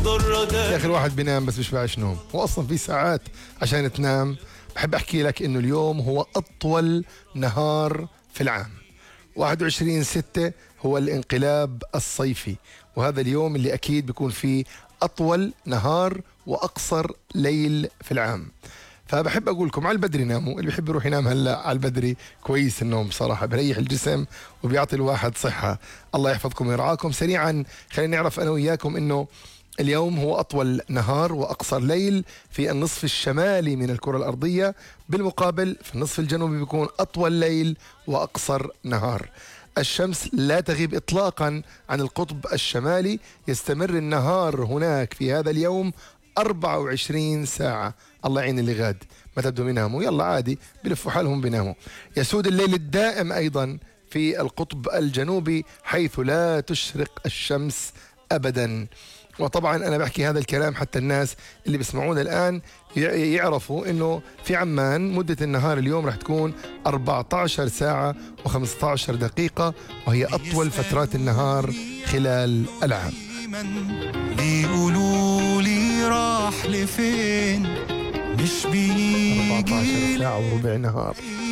يا أخي الواحد بينام بس بيشبعش نوم، هو أصلا في ساعات عشان تنام. بحب أحكي لك إنه اليوم هو أطول نهار في العام. 21/6 هو الانقلاب الصيفي، وهذا اليوم اللي أكيد بيكون فيه أطول نهار وأقصر ليل في العام. فبحب أقول لكم على البدري ناموا، اللي بيحب يروح ينام هلا على البدري كويس النوم بصراحة، بريح الجسم وبيعطي الواحد صحة. الله يحفظكم ويرعاكم. سريعا خلينا نعرف أنا وياكم إنه اليوم هو أطول نهار وأقصر ليل في النصف الشمالي من الكرة الأرضية، بالمقابل في النصف الجنوبي بيكون أطول ليل وأقصر نهار. الشمس لا تغيب إطلاقا عن القطب الشمالي، يستمر النهار هناك في هذا اليوم 24 ساعة. الله يعين اللي غاد ما تبدو بيناموا، يلا عادي بلفوا حالهم بيناموا. يسود الليل الدائم أيضا في القطب الجنوبي حيث لا تشرق الشمس أبدا. وطبعا أنا بحكي هذا الكلام حتى الناس اللي بيسمعونا الآن يعرفوا إنه في عمان مدة النهار اليوم رح تكون 14 ساعة و15 دقيقة، وهي أطول فترات النهار خلال العام. بيقولوا لي راح لفين، مش بيجي 14 ساعة وربع نهار.